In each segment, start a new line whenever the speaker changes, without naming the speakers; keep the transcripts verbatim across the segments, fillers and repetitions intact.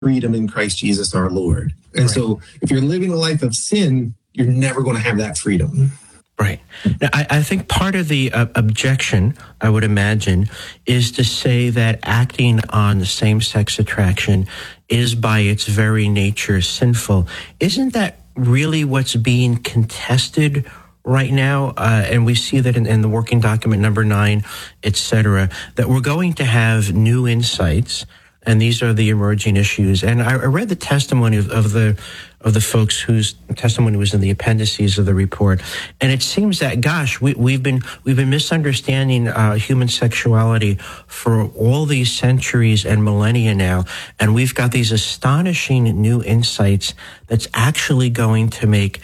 freedom in Christ Jesus our Lord. And
right.
so if you're living a life of sin, you're never going to have that freedom.
Right. Now, I, I think part of the uh, objection, I would imagine, is to say that acting on the same-sex attraction is by its very nature sinful. Isn't that really what's being contested right now? Uh, and we see that in, in the working document number nine, et cetera, that we're going to have new insights. And these are the emerging issues. And I, I read the testimony of, of the of the folks whose testimony was in the appendices of the report. And it seems that, gosh, we, we've been we've been misunderstanding uh, human sexuality for all these centuries and millennia now. And we've got these astonishing new insights that's actually going to make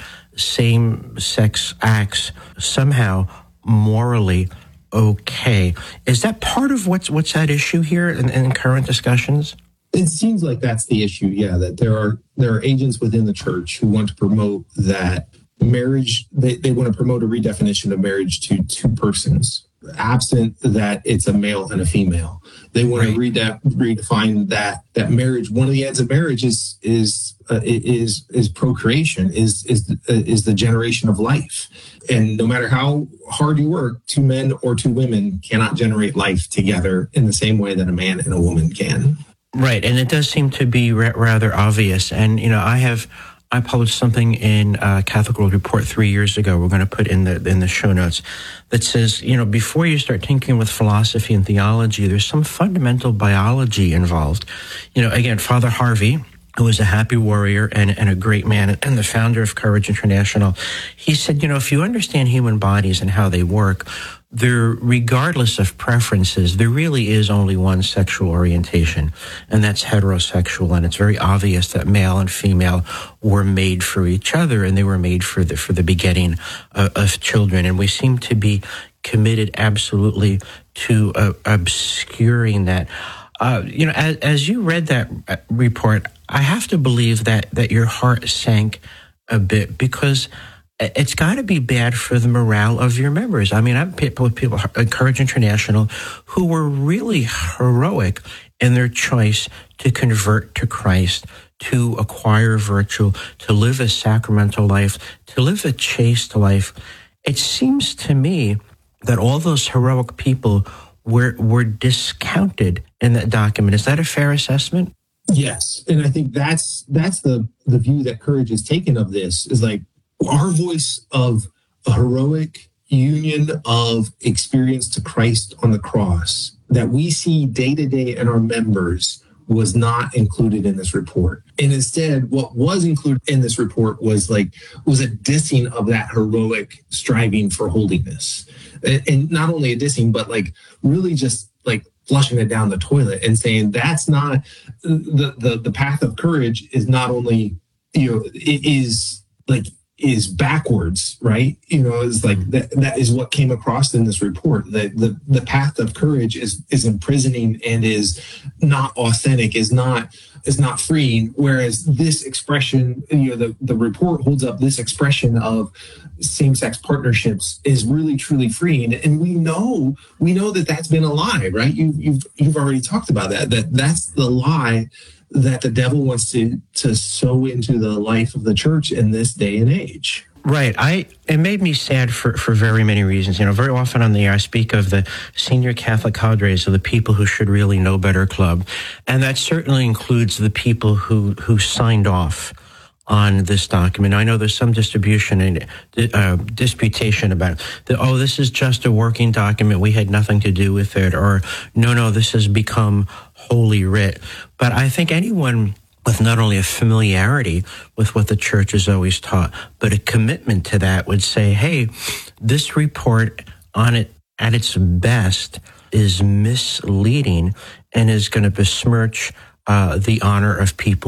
same-sex acts somehow morally okay. Is that part of what's what's at issue here in, in current discussions?
It seems like that's the issue, yeah, that there are there are agents within the church who want to promote that marriage, they, they want to promote a redefinition of marriage to two persons, absent that it's a male and a female. They want right. to rede- redefine that that marriage. One of the ends of marriage is is uh, is is procreation, is is uh, is the generation of life. And no matter how hard you work, two men or two women cannot generate life together in the same way that a man and a woman can.
Right, and it does seem to be ra- rather obvious. And you know, I have. I published something in uh, Catholic World Report three years ago. We're going to put in the in the show notes that says, you know, before you start tinkering with philosophy and theology, there's some fundamental biology involved. You know, again, Father Harvey, who was a happy warrior and, and a great man and the founder of Courage International, he said, you know, if you understand human bodies and how they work, there, regardless of preferences, there really is only one sexual orientation, and that's heterosexual. And it's very obvious that male and female were made for each other, and they were made for the for the begetting of, of children. And we seem to be committed absolutely to uh, obscuring that. Uh, you know, as, as you read that report, I have to believe that that your heart sank a bit, because it's got to be bad for the morale of your members. I mean, I'm people, people, Courage International, who were really heroic in their choice to convert to Christ, to acquire virtue, to live a sacramental life, to live a chaste life. It seems to me that all those heroic people were were discounted in that document. Is that a fair assessment?
Yes, and I think that's that's the the view that Courage has taken of this, is like, our voice of a heroic union of experience to Christ on the cross that we see day to day in our members was not included in this report. And instead, what was included in this report was like, was a dissing of that heroic striving for holiness. And not only a dissing, but like really just like flushing it down the toilet and saying that's not the, the, the path of courage is not only, you know, it is like, is backwards, right? You know, it's like that, that is what came across in this report. That the, the path of courage is is imprisoning and is not authentic, is not is not freeing. Whereas this expression, you know, the, the report holds up this expression of same-sex partnerships is really truly freeing. And we know we know that that's been a lie, right? You you've you've already talked about that. That that's the lie that the devil wants to to sow into the life of the church in this day and age.
Right. I it made me sad for, for very many reasons. You know, very often on the air I speak of the senior Catholic cadres, of the people who should really know better club. And that certainly includes the people who, who signed off on this document. I know there's some distribution and uh, disputation about the, oh, this is just a working document. We had nothing to do with it. Or no, no, this has become Holy Writ. But I think anyone with not only a familiarity with what the church has always taught, but a commitment to that would say, hey, this report on it at its best is misleading and is going to besmirch uh, the honor of people who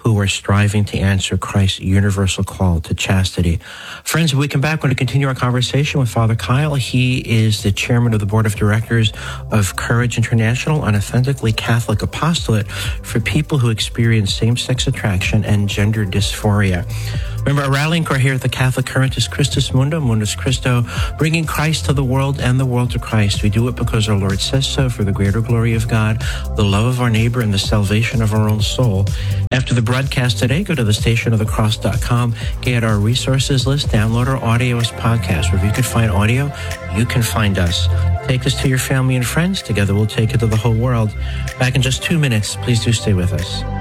who are striving to answer Christ's universal call to chastity. Friends, when we come back, we're going to continue our conversation with Father Kyle. He is the chairman of the board of directors of Courage International, an authentically Catholic apostolate for people who experience same-sex attraction and gender dysphoria. Remember, our rallying cry here at the Catholic Current is Christus Mundo, Mundus Christo, bringing Christ to the world and the world to Christ. We do it because our Lord says so, for the greater glory of God, the love of our neighbor, and the salvation of our own soul. After the broadcast today, go to the station of the cross dot com, get our resources list, download our audio as podcast. Wherever you can find audio, you can find us. Take this to your family and friends. Together we'll take it to the whole world. Back in just two minutes. Please do stay with us.